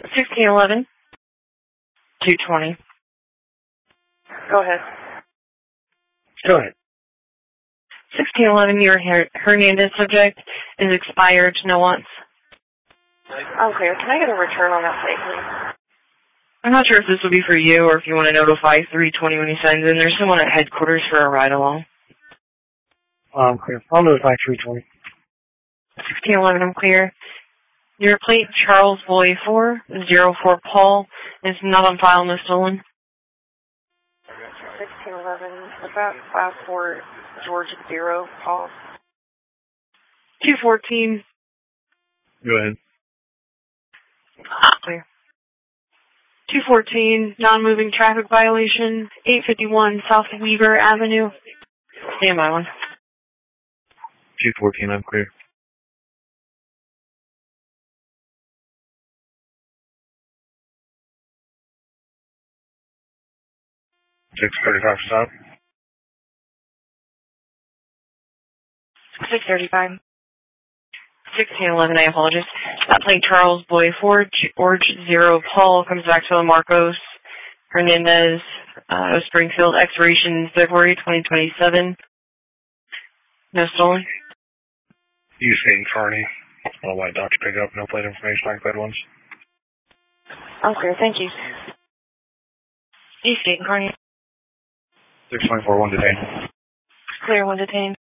1611, 220. Go ahead. Go ahead. 1611, your Hernandez subject is expired, no wants. Unclear. Can I get a return on that plate, please? I'm not sure if this will be for you or if you want to notify 320 when he signs in. There's someone at headquarters for a ride-along. I'm clear. I'll notify 320. 1611, I'm clear. Your plate, Charles Boy 404 Paul, is not on file, no stolen. 1611, what's that? 54 George 0, Paul. 214. Go ahead. Clear. 214, non-moving traffic violation, 851 South Weaver Avenue. Stand by one. 214, I'm clear. 635 stop. 635. 1611, I apologize. That plane Charles Boy 4, George 0 Paul comes back to the Marcos Hernandez, Springfield, expiration February 2027. No stolen. Eugene Carney. On a white Dodge pickup, no plate information like that ones. Okay, thank you. East Gate, Carney. 624, 1 detained. Clear, 1 detained.